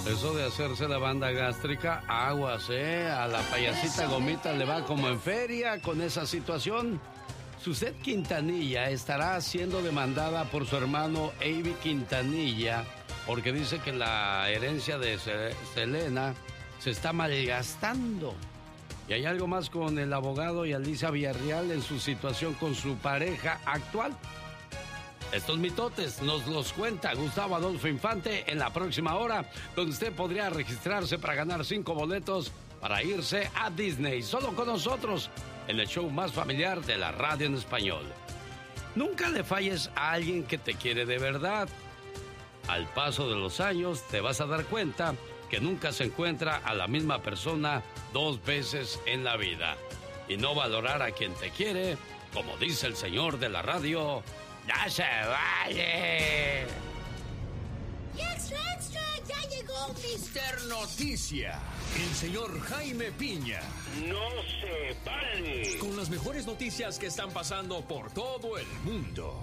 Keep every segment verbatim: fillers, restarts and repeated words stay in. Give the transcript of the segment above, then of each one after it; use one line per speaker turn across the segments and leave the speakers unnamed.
Eso de hacerse la banda gástrica, aguas, ¿eh? A la payasita Gomita le va como en feria con esa situación. Suset Quintanilla estará siendo demandada por su hermano Avi Quintanilla porque dice que la herencia de Selena se está malgastando. Y hay algo más con el abogado y Alicia Villarreal en su situación con su pareja actual. Estos mitotes nos los cuenta Gustavo Adolfo Infante en la próxima hora, donde usted podría registrarse para ganar cinco boletos para irse a Disney, solo con nosotros, en el show más familiar de la radio en español. Nunca le falles a alguien que te quiere de verdad. Al paso de los años te vas a dar cuenta que nunca se encuentra a la misma persona dos veces en la vida. Y no valorar a quien te quiere, como dice el señor de la radio, ¡no se vale!
¡Y extra, extra! ¡Ya llegó
mister Noticia! El señor Jaime Piña.
¡No se vale!
Con las mejores noticias que están pasando por todo el mundo.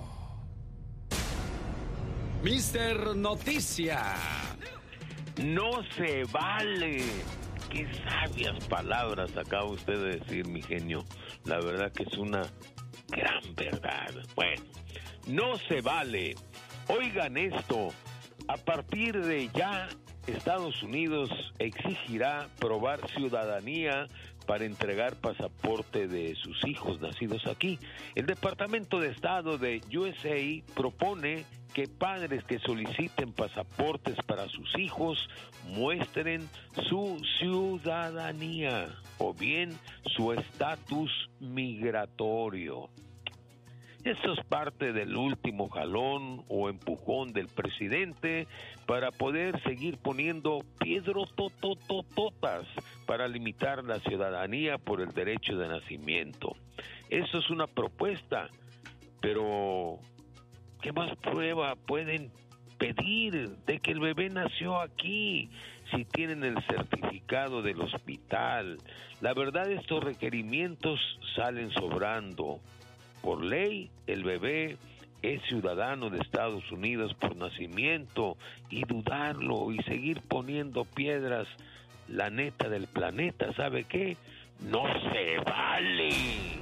mister Noticia.
¡No se vale! ¡Qué sabias palabras acaba usted de decir, mi genio! La verdad que es una gran verdad. Bueno, no se vale. Oigan esto. A partir de ya, Estados Unidos exigirá probar ciudadanía para entregar pasaporte de sus hijos nacidos aquí. El Departamento de Estado de U S A propone que padres que soliciten pasaportes para sus hijos muestren su ciudadanía o bien su estatus migratorio. Esto es parte del último jalón o empujón del presidente para poder seguir poniendo piedrotototototas para limitar la ciudadanía por el derecho de nacimiento. Eso es una propuesta, pero ¿qué más prueba pueden pedir de que el bebé nació aquí? Si tienen el certificado del hospital. La verdad, estos requerimientos salen sobrando. Por ley, el bebé es ciudadano de Estados Unidos por nacimiento, y dudarlo y seguir poniendo piedras, la neta del planeta, ¿sabe qué? ¡No se vale!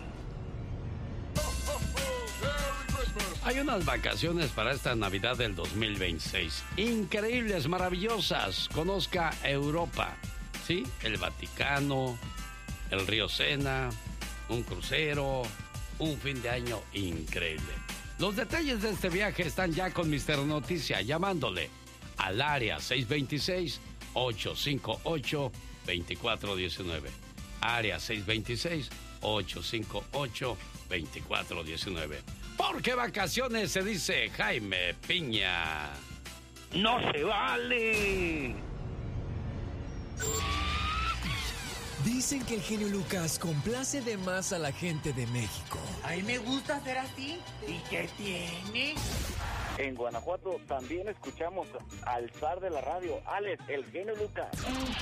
Hay unas vacaciones para esta Navidad del dos mil veintiséis. Increíbles, maravillosas. Conozca Europa. Sí, el Vaticano, el río Sena, un crucero, un fin de año increíble. Los detalles de este viaje están ya con mister Noticia, llamándole al área seis dos seis, ocho cinco ocho, dos cuatro uno nueve. Área seis dos seis, ocho cinco ocho, dos cuatro uno nueve. Porque vacaciones se dice Jaime Piña.
¡No se vale!
Dicen que el genio Lucas complace de más a la gente de México.
A mí me gusta ser así. ¿Y qué tiene?
En Guanajuato también escuchamos al zar de la radio, Alex, el genio Lucas.